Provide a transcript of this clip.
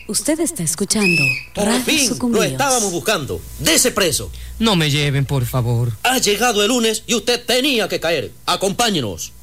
Usted está escuchando Por Radio fin, Sucumbíos. lo estábamos buscando. Dese preso. No me lleven, por favor. Ha llegado el lunes y usted tenía que caer. Acompáñenos.